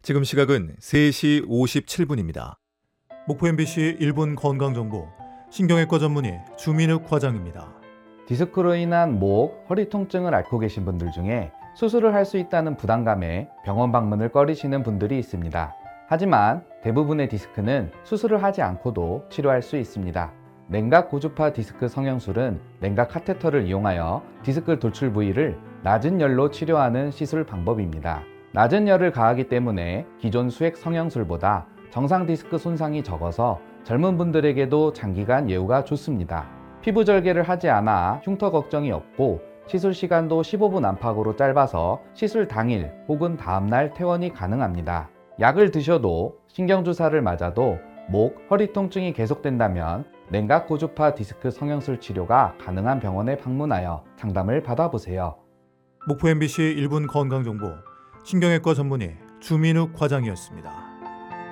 지금 시각은 3시 57분입니다. 목포 MBC 1분 건강정보 신경외과 전문의 주민욱 과장입니다. 디스크로 인한 목, 허리 통증을 앓고 계신 분들 중에 수술을 할 수 있다는 부담감에 병원 방문을 꺼리시는 분들이 있습니다. 하지만 대부분의 디스크는 수술을 하지 않고도 치료할 수 있습니다. 냉각 고주파 디스크 성형술은 냉각 카테터를 이용하여 디스크 돌출 부위를 낮은 열로 치료하는 시술 방법입니다. 낮은 열을 가하기 때문에 기존 수액 성형술보다 정상 디스크 손상이 적어서 젊은 분들에게도 장기간 예후가 좋습니다. 피부 절개를 하지 않아 흉터 걱정이 없고 시술 시간도 15분 안팎으로 짧아서 시술 당일 혹은 다음날 퇴원이 가능합니다. 약을 드셔도 신경주사를 맞아도 목, 허리 통증이 계속된다면 냉각 고주파 디스크 성형술 치료가 가능한 병원에 방문하여 상담을 받아보세요. 목포 MBC 1분 건강정보 신경외과 전문의 주민욱 과장이었습니다.